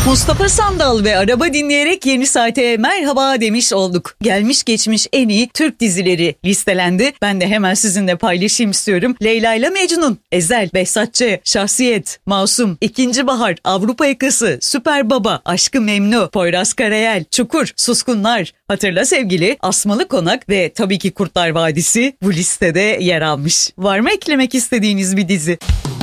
Mustafa Sandal ve Araba dinleyerek yeni saate merhaba demiş olduk. Gelmiş geçmiş en iyi Türk dizileri listelendi. Ben de hemen sizinle paylaşayım istiyorum. Leyla ile Mecnun, Ezel, Behzat Ç, Şahsiyet, Masum, İkinci Bahar, Avrupa Yakası, Süper Baba, Aşk-ı Memnu, Poyraz Karayel, Çukur, Suskunlar, Hatırla Sevgili, Asmalı Konak ve tabii ki Kurtlar Vadisi bu listede yer almış. Var mı eklemek istediğiniz bir dizi?